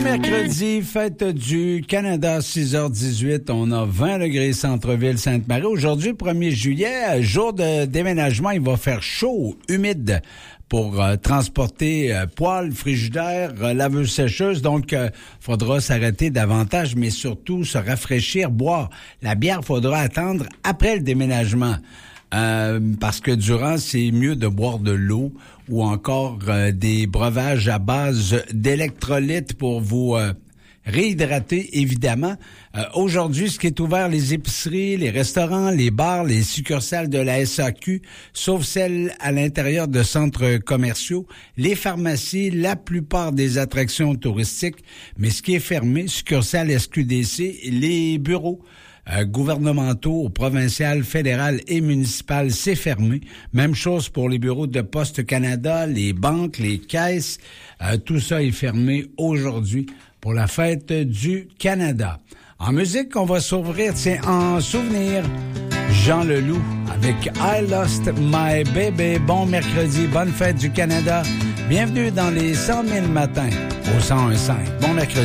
Mercredi, fête du Canada, 6h18. On a 20 degrés centre-ville Sainte-Marie. Aujourd'hui, 1er juillet, jour de déménagement, il va faire chaud, humide pour transporter poêle, frigidaire, laveuse sécheuse. Donc, faudra s'arrêter davantage, mais surtout se rafraîchir, boire. La bière, faudra attendre après le déménagement. Parce que durant, c'est mieux de boire de l'eau ou encore des breuvages à base d'électrolytes pour vous réhydrater, évidemment. Aujourd'hui, ce qui est ouvert, les épiceries, les restaurants, les bars, les succursales de la SAQ, sauf celles à l'intérieur de centres commerciaux, les pharmacies, la plupart des attractions touristiques, mais ce qui est fermé, succursales SQDC, les bureaux gouvernementaux, provincial, fédéral et municipal, c'est fermé. Même chose pour les bureaux de Poste Canada, les banques, les caisses. Tout ça est fermé aujourd'hui pour la fête du Canada. En musique, on va s'ouvrir, en souvenir, Jean Leloup avec I Lost My Baby. Bon mercredi, bonne fête du Canada. Bienvenue dans les 100 000 matins au 101.5. Bon mercredi.